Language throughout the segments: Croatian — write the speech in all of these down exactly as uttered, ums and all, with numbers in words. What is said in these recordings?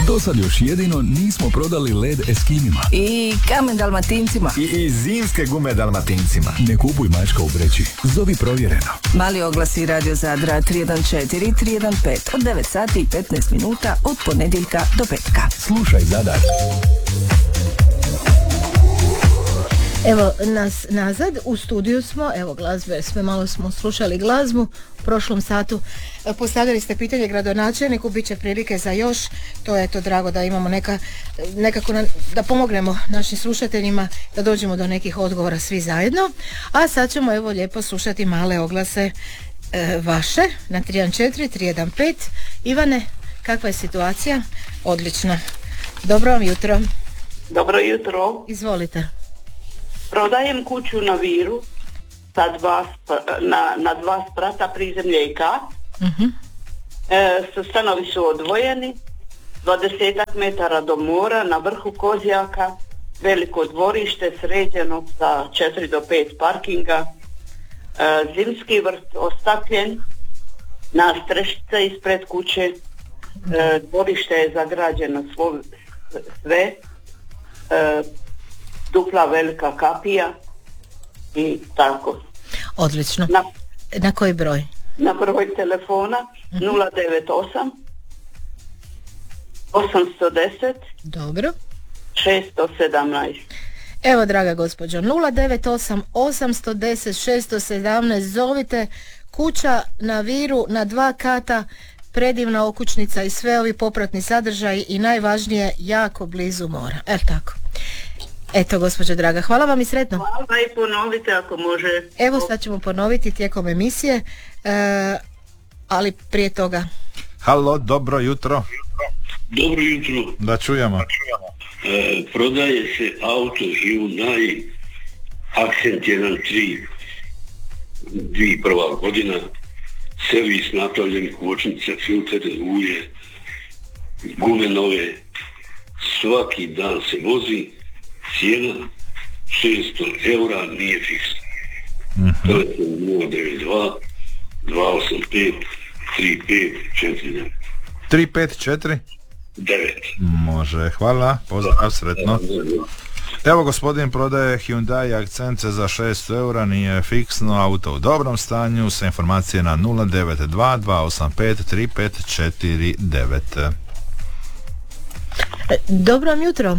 Do sad još jedino nismo prodali led Eskimima. I kamen Dalmatincima. I, i zimske gume Dalmatincima. Ne kupuj mačka u vreći. Zovi provjereno. Mali oglasi Radio Zadra tri jedan četiri tri jedan pet od devet sati i petnaest minuta od ponedjeljka do petka. Slušaj Zadar. Evo nas nazad, u studiju smo, evo glazbe, sve malo smo slušali glazbu. U prošlom satu postavljali ste pitanje gradonačelniku, bit će prilike za još, to je to drago da imamo neka, nekako na, da pomognemo našim slušateljima da dođemo do nekih odgovora svi zajedno. A sad ćemo evo lijepo slušati male oglase e, vaše na tri jedan četiri tri jedan pet. Ivane, kakva je situacija? Odlična. Dobro vam jutro. Dobro jutro. Izvolite. Prodajem kuću na Viru sa dva, na, na dva sprata prizemlje i kat. Uh-huh. E, stanovi su odvojeni, dvadesetak metara do mora, na vrhu Kozjaka, veliko dvorište sređeno sa četiri do pet parkinga, e, zimski vrt ostakljen, nadstrešice ispred kuće, e, dvorište je zagrađeno svo, sve, e, dupla velika kapija i tako. Odlično. Na, na koji broj? Na broj telefona uh-huh. nula devet osam osamsto deset Dobro. šesto sedamnaest. Evo draga gospođo, nula devet osam osamsto deset šesto sedamnaest, zovite. Kuća na Viru na dva kata, predivna okućnica i sve ovi popratni sadržaji i najvažnije jako blizu mora. Evo tako. Eto gospođo draga, hvala vam i sretno. Hvala i ponovite ako može. Evo sad ćemo ponoviti tijekom emisije, e, ali prije toga. Halo, dobro jutro. Dobro jutro. Da čujemo. E, prodaje se auto Hyundai Accent jedan tri dvije prva godina, servis napravljen, kočnice, filter, ulje, gume nove, svaki dan se vozi, cijena šesto eura, nije fiksna. Uh-huh. Telefon nula devet dva dva osam pet tri pet četiri devet. tri pet četiri devet. Može, hvala, pozdrav, sretno. Evo gospodin prodaje Hyundai Accent za šesto eura, nije fiksno, auto u dobrom stanju, sa informacije na nula devet dva dva osam pet tri pet četiri devet. Dobro vam jutro.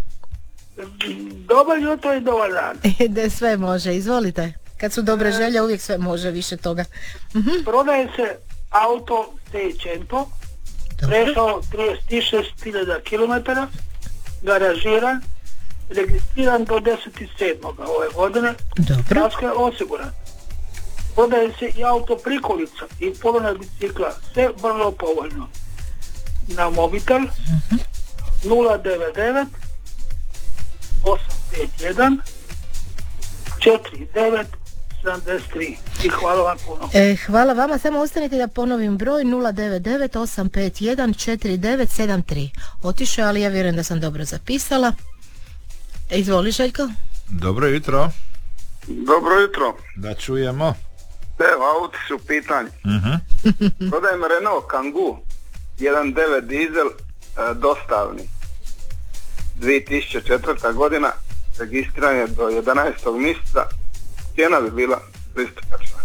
Dobar jutro i dobar dan. Da sve može, izvolite. Kad su dobre želje uvijek sve može, više toga. Uh-huh. Prodaje se auto Seicento, prešao trideset šest hiljada kilometara, garažiran, registriran do deset sedmog ove godine, kasko je osiguran. Prodaje se i auto prikolica i polovna bicikla, sve vrlo povoljno. Na mobitel uh-huh. nula devet devet osam pet jedan četiri devet sedamdeset tri. I hvala vam puno. E, hvala vama, samo ostanite da ponovim broj nula devet devet osam pet jedan četiri devet sedam tri. Otišao, ali ja vjerujem da sam dobro zapisala. E, izvoli Željko. Dobro jutro. Dobro jutro. Da čujemo. Evo, auti su u pitanju. Uh-huh. Prodajem Renault Kangoo jedan devet dizel, e, dostavni. dvije tisuće četvrta godina, registriran je do jedanaestog mjeseca, cijena bi bila pristupačna.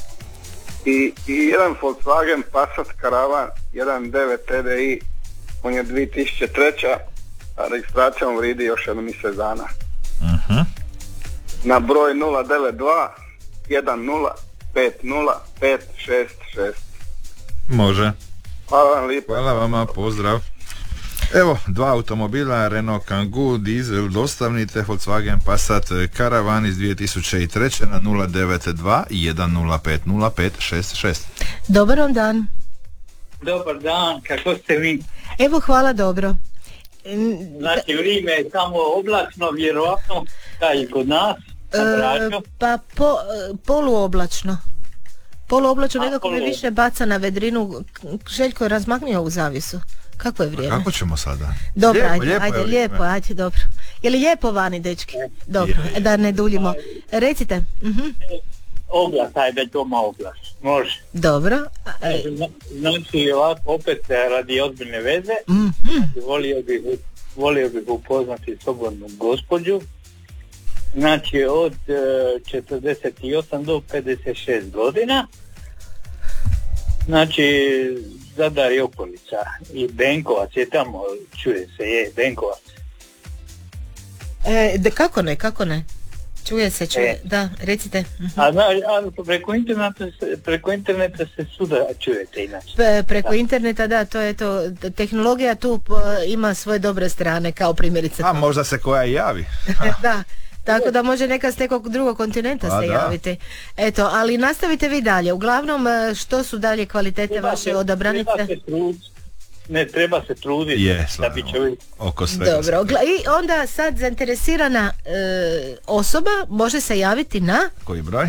I, i jedan Volkswagen Passat Caravan jedan devet T D I, on je dvije tisuće treća, a registracijom vridi još jedno mjesec dana. Uh-huh. Na broj nula devet dva jedan nula pet nula pet šest šest. Može. Hvala vam lijepo. Hvala vama, pozdrav. Evo, dva automobila, Renault Kangoo, dizel, dostavni, te Volkswagen Passat Caravan iz dvije tisuće treće na nula devet dva jedan nula pet nula pet šest šest. Dobar vam dan. Dobar dan, kako ste vi? Evo, hvala, dobro. Znači, vrijeme je samo oblačno, vjerovatno, kaj je kod nas, e, pa po, poluoblačno. Poluoblačno, nekako mi više baca na vedrinu. Željko, razmakni ovu zavisu. Kako je vrijeme? A kako ćemo sada? Dobro, lijepo, ajde, lijepo, ajde, je lijepo, ajde, dobro. Je li lijepo vani, dečki? Dobro, je, je. Da ne duljimo. Recite. Uh-huh. oglas, ajde doma oglas. Može. Dobro. Znači ovako, opet radi ozbiljne veze, Mm-hmm. volio bih, volio bih upoznati slobodnu gospođu. Znači od e, četrdeset osam do pedeset šest godina. Znači Zadar i okolica i Benkovac je tamo, čuje se, je Benkovac. E, de, kako ne, kako ne? Čuje se, čuje, E. da, recite. Uh-huh. A, zna, a preko interneta se, preko interneta se suda čujete inače. Pe, preko Da. interneta, da, to je to, tehnologija tu p, ima svoje dobre strane, kao primjerice. A to. možda se koja i javi. Da, tako da može neka s nekog drugog kontinenta Pa se da. javiti. Eto, ali nastavite vi dalje. Uglavnom, e, što su dalje kvalitete Treba vaše se- odabranice? Treba se truditi. Ne, treba se truditi Je, da bi stvarno. čovjek... Oko svega. Dobro, gla- i onda sad zainteresirana e, osoba može se javiti na... Koji broj?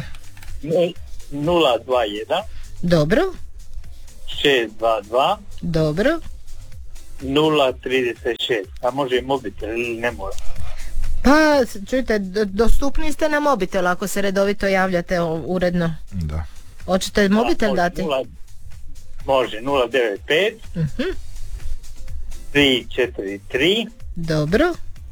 nula dva jedan Dobro, šest dva dva dobro. nula trideset šest. A može i mobitel ili ne mora. Pa, čujte, do- dostupni ste na mobitel ako se redovito javljate o, uredno. Da. Hoćete mobitel može, dati? nula Može nula devet pet Mhm. tri četiri tri Dobro,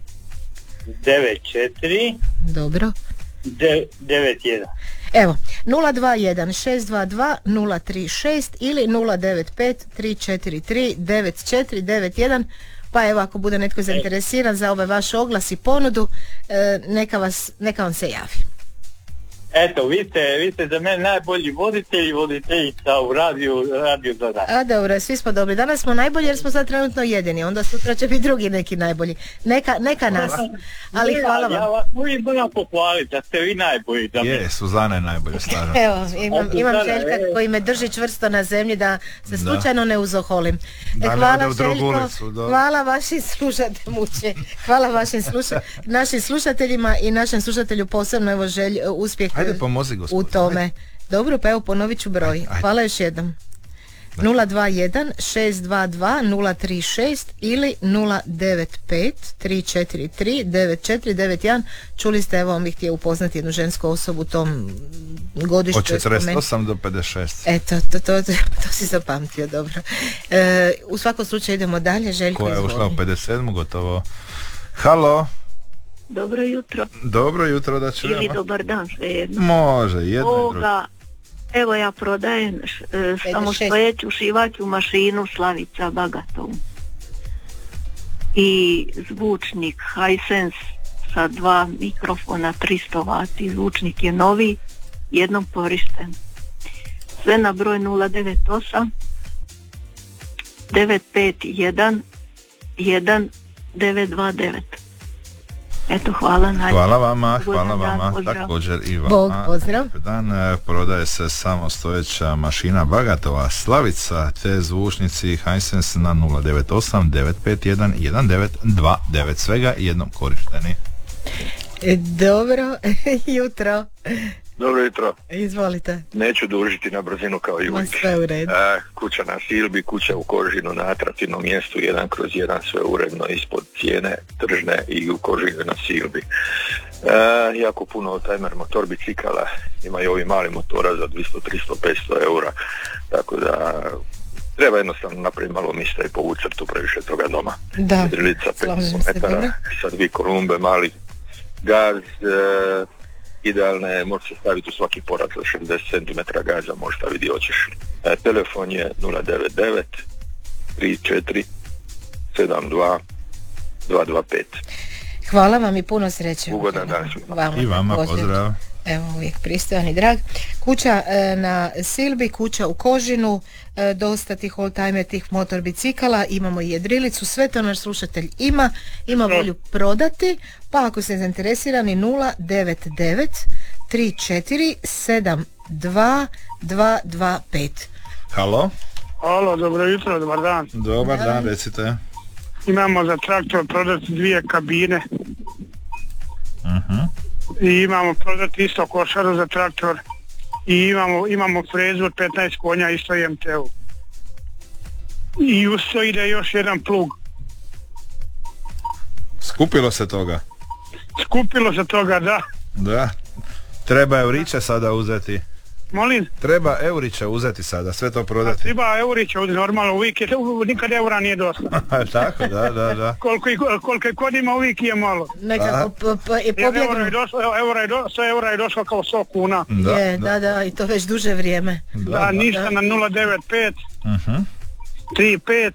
devet četiri dobro. devet jedan. Evo, nula dva jedan šest dva dva nula tri šest ili nula devet pet tri četiri tri devet četiri devet jedan. Pa evo, ako bude netko zainteresiran za ovaj vaš oglas i ponudu, e, neka, vas, neka vam se javi. Eto, vi ste, vi ste za mene najbolji voditelj i voditeljica u radiju, radiju Zadar. A dobro, svi smo dobri. Danas smo najbolji jer smo sad trenutno jedini, onda sutra će biti drugi neki najbolji. Neka, neka nas. Ali Ja- hvala Ja vam. vas uvijek moram pohvaliti da ste vi najbolji za mene. Je, Suzana je najbolje stara. Evo, imam, A, imam Suzana, Željka e. koji me drži čvrsto na zemlji da se Da. slučajno ne uzoholim. Da ne hvala ode u drugu Željko, ulicu, da. hvala vašim slušateljima, muče. Hvala vašim sluša, našim slušateljima i našem slušatelju posebno evo želj, uspjeh Ajde pomozi u gospodin. tome. Dobro, pa evo ponovit ću broj. Ajde, ajde. Hvala još jednom. nula dva jedan šest dva dva nula tri šest ili nula devet pet tri četiri tri devet četiri devet jedan. Čuli ste, evo, on bih htio upoznati jednu žensku osobu u tom godištu. Od četrdeset osam do pedeset šest. Eto, to, to, to, to si zapamtio, dobro. E, u svakom slučaju idemo dalje, Željko, Koja je ušla u izvoli. pedeset sedam gotovo. Halo, Dobro jutro dobro jutro da ili čujemo. dobar dan, svejedno. Može, jedno i drugo. Ovoga, evo ja prodajem š- e, samostojeću šivaću mašinu Slavica Bagatovu i zvučnik Hisense sa dva mikrofona tristo vati. Zvučnik je novi, jednom korišten. Sve na broj nula devet osam devet pet jedan jedan devet dva devet. Eto, hvala najljepše. Hvala vama, Ugodan hvala dan, vama, pozdrav. također i vama. Bog, pozdrav. Dobar dan, e, prodaje se samostojeća mašina Bagatova Slavica, te zvučnici Hisense na nula devet osam devet pet jedan jedan devet dva devet, svega jednom korišteni. E, dobro jutro. Dobro jutro. Izvolite. Neću dužiti na brzinu kao i Ma uvijek. sve u redu. E, kuća na Silbi, kuća u Kožinu na atraktivnom mjestu, jedan kroz jedan, sve uredno ispod cijene tržne i u Kožinu na Silbi. E, jako puno timer motor bicikala, ima i ovi mali motora za dvjesto, tristo, petsto eura, tako da treba jednostavno napraviti malo mista i povući crtu, previše toga doma. Da, Jedrilica slažem petnaest se, dobro. metara, sa dvije kolumbe, mali gaz, e, idealne, može se staviti u svaki porat za šezdeset centimetara gaza, može staviti gdje hoćeš. E, telefon je nula devet devet tri četiri sedam dva dva dva pet. Hvala vam i puno sreće. Ugodan dan svima. Vama I vama također. pozdrav. Evo, uvijek pristojan i drag. Kuća e, na Silbi, kuća u Kožinu, e, dosta tih oldtimer, tih motor bicikala, imamo i jedrilicu, sve to naš slušatelj ima, ima volju prodati, pa ako ste zainteresirani nula devet devet tri četiri sedam dva dva dva pet. Halo, Halo, dobro jutro, dobar dan. dobar dan, recite. Imamo za traktor prodati dvije kabine Mhm. i imamo prodati isto košaru za traktor i imamo, imamo frezu od petnaest konja isto i em te u. I usto ide još jedan plug. Skupilo se toga. Skupilo se toga, da. Da. Treba euriće sada uzeti. Molim? Treba euriće uzeti sada, sve to prodati. Treba euriće uzeti, normalno, uvijek je, nikad eura nije dosta. Tako, da, da, da. Koliko, koliko kod ima, uvijek je malo. Nekako je pobjegnu. Euro je došlo, euro je došlo kao sto kuna. Da, je, da, da, i to već duže vrijeme. Da, da, da. Ništa na nula devet pet, uh-huh. tri pet,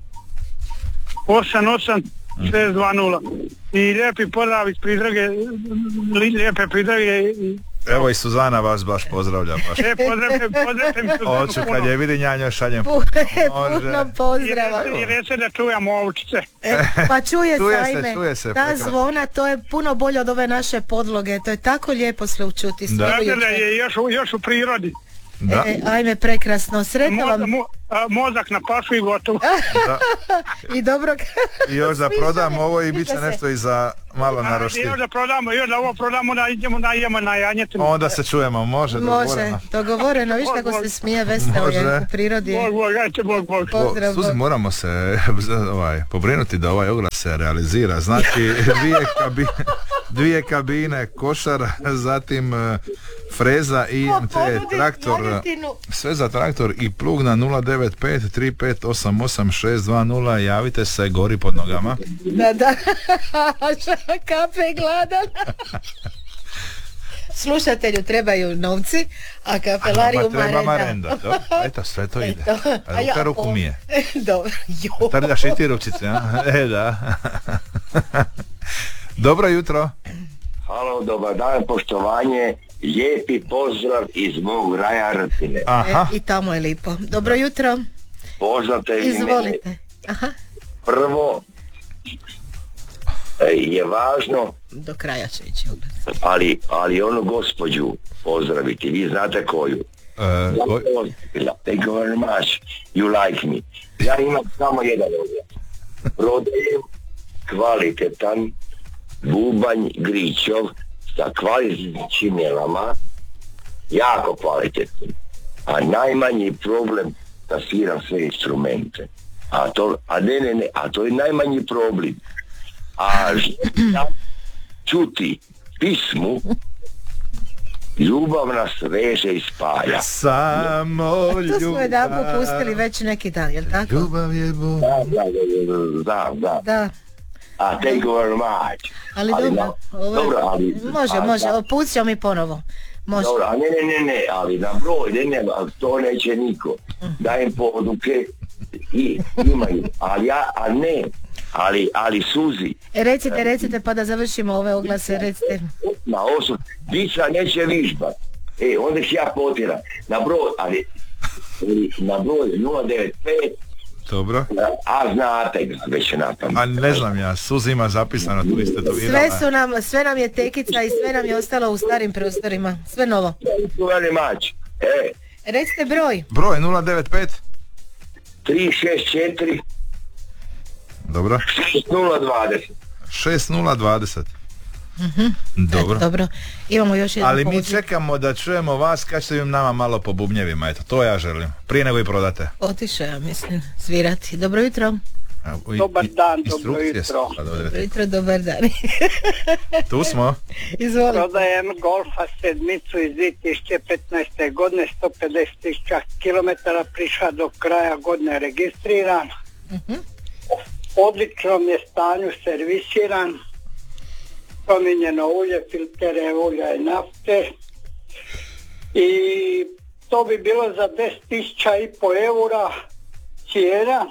osam osam, šest dva nula. I lijepi pozdrav iz Pridrage, lijepe Pridrage. Evo i Suzana vas baš pozdravlja. Baš. E, pozdravite, pozdravite mi Suzanu. Oću, kad je vidi njanjoj šaljem. Puno pozdrava. I reći da čujemo ovčice. E, pa čuje, čuje se, ajme. Čuje se, ta zvona, to je puno bolje od ove naše podloge. To je tako lijepo sve učuti. Da, da je još, još u prirodi. Da. E, ajme, prekrasno. Sretno vam. Mo, mo, a, mozak na pašu i gotovo. I dobro. I još da prodamo ovo i bit će nešto i za malo narošti. I još da prodamo, još da ovo prodamo, da idemo da idemo na janjetinu. Onda se čujemo, može, dogovoreno. Može, dogovoreno. Viš kako se smije Vesna u prirodi. Bog, bog, ajte, bog, bog. Pozdrav, Suzi, moramo se ovaj, pobrinuti da ovaj oglas se realizira. Znači, dvije kabine, dvije kabine, košar, zatim freza i I M T traktor, sve za traktor i plug na nula devet pet tri pet osam osam šest dva nula. Javite se, gori pod nogama. Da, da, kape gladan. Slušatelju trebaju novci, a kapelariju treba marenda. marenda. Eto, sve to ide. A ruka ruku mije. Dobro, jo. Trljaš i ti ručice, a? E, da. Dobro jutro. Halo, dobar dan, poštovanje. Lijepi pozdrav iz mog raja Rtine. Aha. E, i tamo je lipo. Dobro jutro. Poznate vi Izvolite. Mene. Aha. Prvo je važno do kraja će ići. ali, ali onu gospođu pozdraviti. Vi znate koju? Uh, koj... Thank you very much. You like me. Ja imam samo jedan ovdje. Prodajem kvalitetan bubanj gričov sa kvalitetnim činjelama, jako kvalitetnim, a najmanji problem da sviram sve instrumente, a to, a ne, ne, ne, a to je najmanji problem, a ja čuti pismu ljubav nas veže i spaja. Samo ljubav. To smo jedan popustili već neki dan, jel tako? Ljubav je Bog. Da, da, da, da. Da. A thank you very much. Ali, ali dobro, na, ovo, dobro ali, može, a, može, da, pustit mi ponovo. Može. Dobro, a ne, ne, ne, ne, ali na broj, ne, ne, to neće niko. Dajem poduke i imaju, ali ja, a ne, ali, ali Suzi. E, recite, recite, pa da završimo ove oglase, recite. Na osam, dica neće vižbat. E, onda ću ja potiram. Na broj, ali, na broj nula devet pet. Dobro. A znate ga, već je napamet. A ne znam ja, Suzi ima zapisano, tu ste to vidjeli. Sve su nam, sve nam je tekica i sve nam je ostalo u starim prostorima. Sve novo. Very much. E. Recite broj. Broj nula devet pet tri šest četiri Dobro. šest nula dvadeset šest nula dvadeset Uh-huh. Dobro. E, dobro. Imamo još jedan Ali poziv. mi čekamo da čujemo vas kad ćete im nama malo po bubnjevima, eto, to ja želim. Prije nego i prodate. Otišao ja mislim svirati. Dobro jutro. I, dobar dan, dobro jutro. Dobro jutro, dobar dan. Tu smo. Izvolite. Prodajem Golfa sedmicu iz dvije tisuće petnaeste godine, sto pedeset tisuća kilometara, prišla do kraja godine registriran. Uh-huh. Odličnom je stanju, servisiran, promijenjeno ulje, filtere ulja i nafte i to bi bilo za deset tisuća i po eura cijena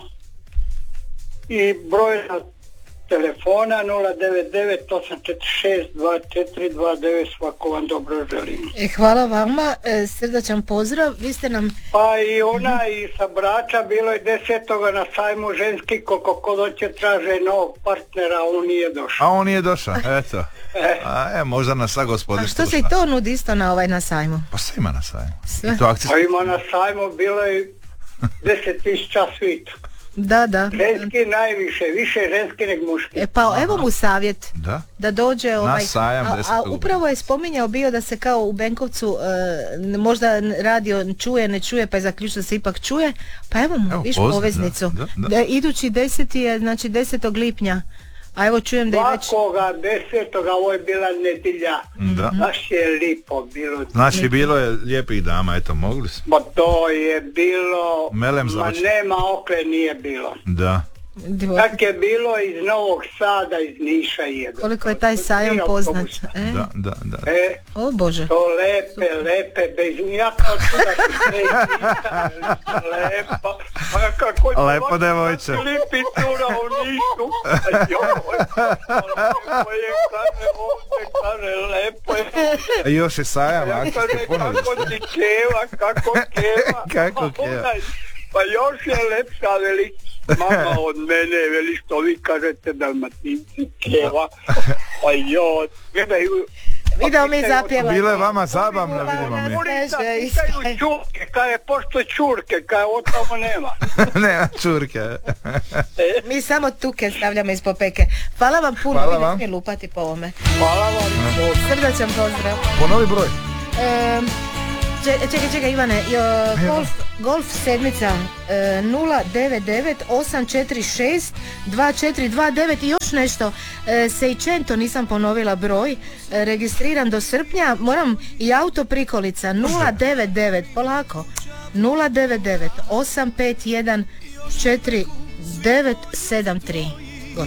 i broj na telefona nula devet devet osam četiri šest dva četiri dva devet. Svako vam dobro želim. E, hvala vama, e, srdačan pozdrav. Vi ste nam... Pa i ona i sa Brača bilo je desetoga na sajmu ženski, koliko kod hoće traže novog partnera, on nije došao. A on nije došao, eto. A, e, možda nas sad gospodin. A što se i to nudi isto na ovaj na sajmu? Pa sve ima na sajmu. Sve. To akcijski... Pa ima na sajmu bilo je deset tisuća svita. Da, da. Ženski najviše, više ženski nek muški. E pa evo mu savjet. Da. Da dođe ovaj, sajam, a, a upravo je spominjao bio da se kao u Benkovcu uh, možda radio čuje, ne čuje, pa je zaključio da se ipak čuje, pa evo mu, evo, viš poveznicu. Da, da, da. Da, idući deseti je, znači desetog lipnja A evo čujem da je već... Svakoga desetoga, ovo je bila nedjelja. Da. Baš je lipo bilo. Znači bilo je lijepih dama, eto, mogli smo. Ma to je bilo... Melem Ma završi. nema okle nije bilo. Da. Tako je bilo iz Novog Sada, iz Niša jedno. Koliko je taj sajam poznat. E? Da, da, da. E, o Bože. To lepe, lepe, bez ja kao čuda lepo. A kako lepo devojče. Lipi cura u Nišu. Joj, lepo je, kare ovdje, kare lepo je. Još je sajam, Ja akcijske kaže, ponude. kako ti keva, kako keva. Kako keva. Pa još je lepša, veli, mama od mene, veli, što vi kažete Dalmatinci, keva. Pa joj, gledaju. Idemo mi zapjevati. Bile vama zabavno, vidimo mi. Ulica, pitaju čurke, kaj pošto čurke, kaj od tamo nema. Nema čurke. Mi samo tuke stavljamo iz popeke. Hvala vam puno, Hvala vi ne vam. smije lupati po ovome. Hvala vam. Srdačan pozdrav. Ponovi broj. E, čekaj, čekaj Ivane, jo, golf, golf sedmica e, nula devet devet osam četiri šest dva četiri dva devet i još nešto, e, Seicento, nisam ponovila broj, e, registriran do srpnja, moram i auto prikolica nula devet devet, polako, nula devet devet osam pet jedan četiri devet sedam tri.